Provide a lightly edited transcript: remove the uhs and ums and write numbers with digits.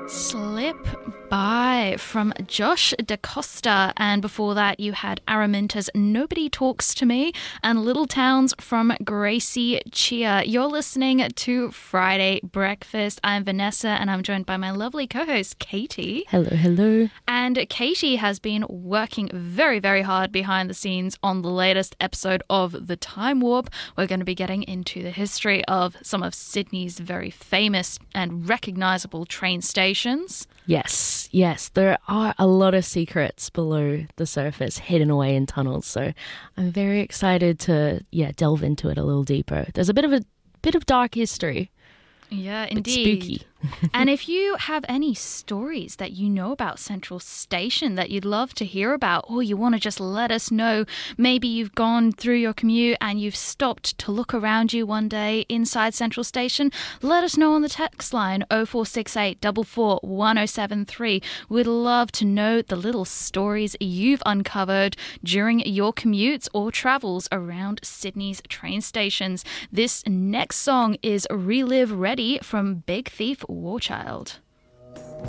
Slip By from Josh DaCosta, and before that you had Araminta's Nobody Talks to Me and Little Towns from Gracie Chia. You're listening to Friday Breakfast. I'm Vanessa and I'm joined by my lovely co-host Katie. Hello, hello. And Katie has been working very, very hard behind the scenes on the latest episode of The Time Warp. We're going to be getting into the history of some of Sydney's very famous and recognisable train stations. Yes, there are a lot of secrets below the surface hidden away in tunnels, so I'm very excited to delve into it a little deeper. There's a bit of dark history. Yeah, but indeed. spooky. And if you have any stories that you know about Central Station that you'd love to hear about, or you want to just let us know, maybe you've gone through your commute and you've stopped to look around you one day inside Central Station, let us know on the text line 0468 44 1073. We'd love to know the little stories you've uncovered during your commutes or travels around Sydney's train stations. This next song is Relive Ready from Big Thief Warchild.